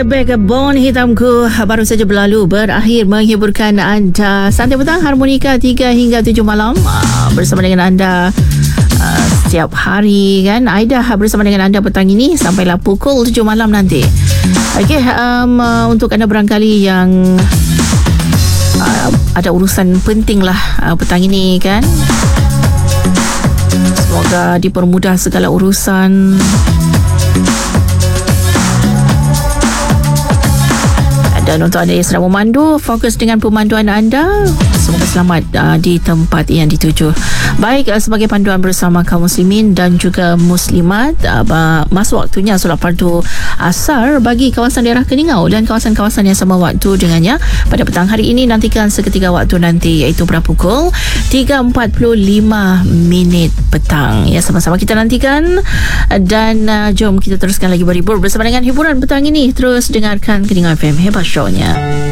Back Bone Hitamku baru saja berlalu, berakhir menghiburkan anda. Santai petang Harmonika 3 hingga 7 malam bersama dengan anda setiap hari kan. Aida bersama dengan anda petang ini sampailah pukul 7 malam nanti. Okey, untuk anda barangkali yang ada urusan penting lah petang ini kan, semoga dipermudah segala urusan. Dan untuk anda yang sedang memandu, fokus dengan pemanduan anda. Semoga selamat di tempat yang dituju. Baik, sebagai panduan bersama kaum muslimin dan juga muslimat, masuk waktunya solat fardu asar bagi kawasan daerah Keningau dan kawasan-kawasan yang sama waktu dengannya pada petang hari ini. Nantikan seketika waktu nanti, iaitu pada pukul 3.45 petang. Ya, sama-sama kita nantikan. Dan jom kita teruskan lagi berhibur bersama dengan hiburan petang ini. Terus dengarkan Keningau FM, hebat shownya.